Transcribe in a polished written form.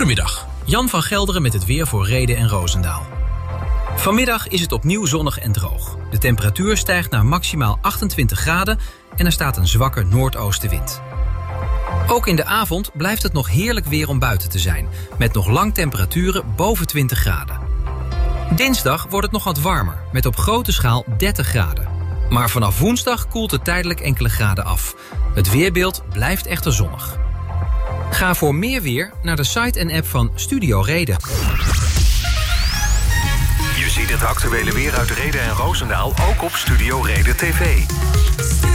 Goedemiddag, Jan van Gelderen met het weer voor Rheden en Roosendaal. Vanmiddag is het opnieuw zonnig en droog. De temperatuur stijgt naar maximaal 28 graden en er staat een zwakke noordoostenwind. Ook in de avond blijft het nog heerlijk weer om buiten te zijn, met nog lang temperaturen boven 20 graden. Dinsdag wordt het nog wat warmer, met op grote schaal 30 graden. Maar vanaf woensdag koelt het tijdelijk enkele graden af. Het weerbeeld blijft echter zonnig. Ga voor meer weer naar de site en app van Studio Reden. Je ziet het actuele weer uit Rheden en Roosendaal ook op Studio Reden TV.